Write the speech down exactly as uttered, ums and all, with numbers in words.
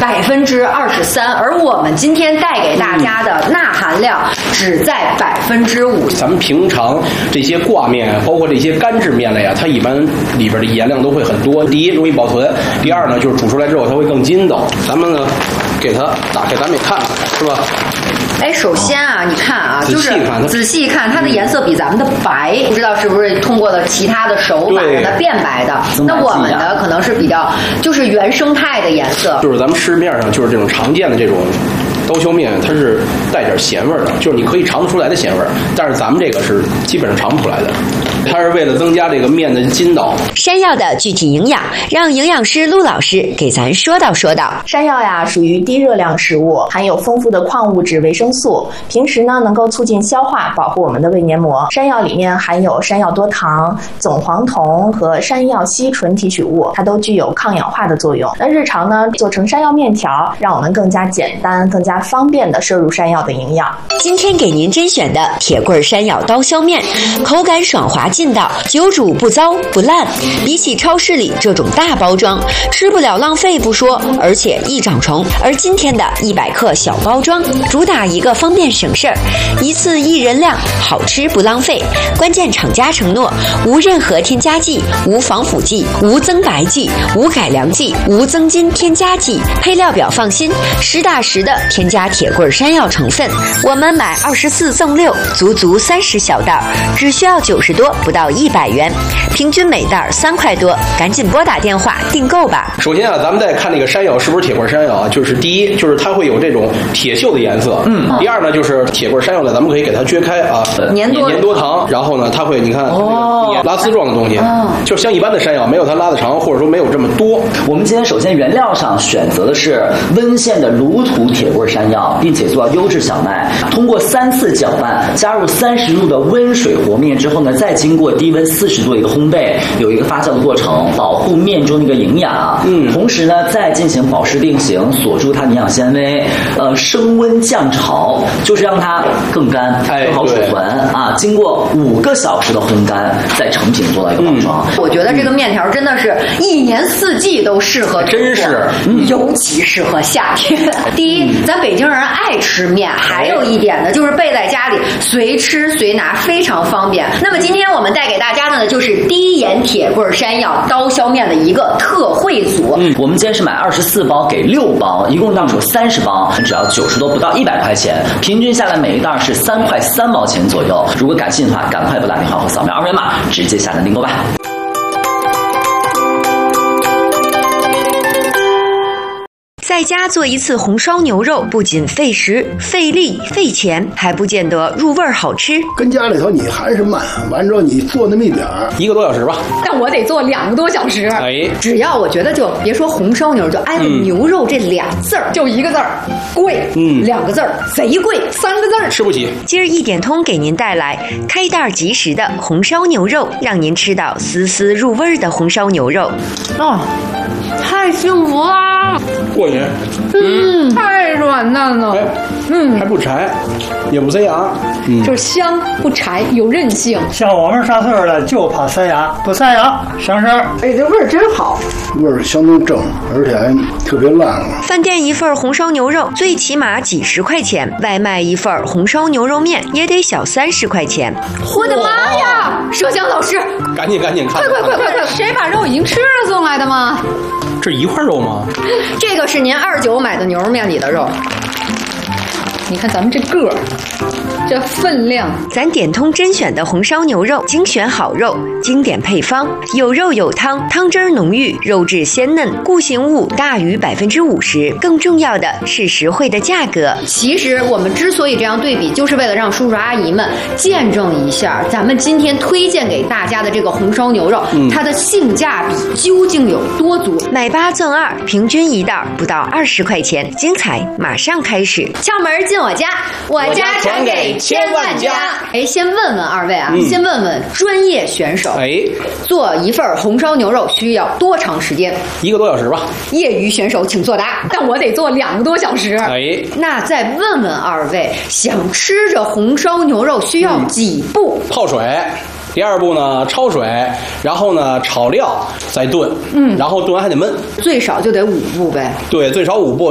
百分之二十三，而我们今天带给大家的钠含量只在百分之五。 咱们平常这些挂面，包括这些干制面类啊，它一般里边的盐量都会很多。第一，容易保存；第二呢，就是煮出来之后它会更筋道。咱们呢，给它打开，咱们也看看，是吧？ 哎，首先啊，你看啊，就是看仔细看，它的颜色比咱们的白，不知道是不是通过了其他的手法让它变白的。那我们的可能是比较就是原生态的颜色， 就是咱们市面上就是这种常见的这种刀削面，它是带点咸味的，就是你可以尝得出来的咸味，但是咱们这个是基本上尝不出来的。它是为了增加这个面的筋道。 山药的具体营养，让营养师陆老师给咱说道说道。 山药呀，属于低热量食物，含有丰富的矿物质、维生素，平时呢能够促进消化，保护我们的胃黏膜。山药里面含有山药多糖、总黄酮和山药烯醇提取物，它都具有抗氧化的作用。那日常呢做成山药面条，让我们更加简单、更加方便的摄入山药的营养。 今天给您甄选的铁棍山药刀削面，口感爽滑劲道，久煮不糟不烂。比起超市里这种大包装，吃不了浪费不说，而且易长虫。而今天的一百克小包装，主打一个方便省事儿，一次一人量，好吃不浪费。关键厂家承诺无任何添加剂、无防腐剂、无增白剂、无改良剂、无增筋添加剂。配料表放心，实打实的添加铁棍山药成分。我们买二十四赠六，足足三十小袋，只需要九十多，不到一百元，平均每袋三块多，赶紧拨打电话订购吧。 首先啊，咱们再看这个山药是不是铁棍山药啊？就是第一，就是它会有这种铁锈的颜色，嗯。第二呢，就是铁棍山药呢，咱们可以给它撅开啊， 粘多粘多糖，然后呢，它会你看哦，拉丝状的东西，哦，就像一般的山药没有它拉的长，或者说没有这么多。 我们今天首先原料上选择的是温县的卤土铁棍山药，并且做到优质小麦，通过三次搅拌，加入三十度的温水和面之后呢，再经过低温四十度的一个烘焙，有一个发酵的过程，保护面中的一个营养。嗯，同时呢，再进行保湿定型，锁住它的营养纤维。呃，升温降潮就是让它更干、更好储存啊。经过五个小时的烘干，再成品做到一个包装。 嗯、我觉得这个面条真的是一年四季都适合， 真是， 嗯、尤其适合夏天。第一，咱北京人爱吃面，还有一点呢，就是备在家里随吃随拿，非常方便。那么今天我们带给大家的呢，就是低盐铁棍山药刀削面的一个特惠组。 嗯，我们今天是买二十四包给六包，一共到手三十包，只要九十多，不到一百块钱，平均下来每一袋是三块三毛钱左右。如果感兴趣的话，赶快拨打电话或扫描二维码，直接下单订购吧。 在家做一次红烧牛肉，不仅费时、费力、费钱，还不见得入味儿好吃。 跟家里头你还是慢，完之后你做那么一点儿， 一个多小时吧。 但我得做两个多小时。 哎， 只要我觉得就别说红烧牛肉，就挨着牛肉这俩字儿，嗯、就一个字儿贵，嗯，两个字儿贼贵，三个字儿吃不起。 今儿一点通给您带来开袋即食的红烧牛肉，让您吃到丝丝入味的红烧牛肉。 哦，太幸福啦！ 过瘾， 嗯，太软嫩了， 嗯，还不柴，也不塞牙， 嗯，就是香不柴，有韧性。 像我们上岁数了就怕塞牙，不塞牙省事儿。 哎，这味儿真好， 味儿相当正，而且还特别烂了。 饭店一份红烧牛肉最起码几十块钱，外卖一份红烧牛肉面也得小三十块钱。 我的妈呀！麝香老师， 赶紧赶紧看， 快快快快快！谁把肉已经吃了送来的吗？ 这一块肉吗？ 这个是您二九买的牛肉面里的肉。你看咱们这个儿，这分量， 咱点通甄选的红烧牛肉，精选好肉，经典配方，有肉有汤，汤汁浓郁，肉质鲜嫩，固形物大于百分之五十。更重要的是实惠的价格。 其实我们之所以这样对比，就是为了让叔叔阿姨们见证一下，咱们今天推荐给大家的这个红烧牛肉，嗯、它的性价比究竟有多足。 买八赠二，平均一袋不到二十块钱，精彩马上开始。 敲门进我家，我家传给千万家。哎，先问问二位啊，嗯、先问问专业选手， 哎， 做一份红烧牛肉需要多长时间？ 一个多小时吧。 业余选手请作答。但我得做两个多小时。 哎， 那再问问二位，想吃着红烧牛肉需要几步？ 嗯、泡水。第二步呢，焯水，然后呢炒料，再炖，嗯，然后炖完还得焖， 最少就得五步呗。 对，最少五步。